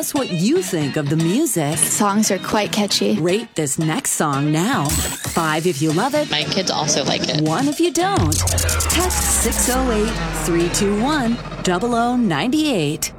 us what you think of the music. Songs are quite catchy. Rate this next song now. 5 if you love it. My kids also like it. 1 if you don't. Text 608-321-0098.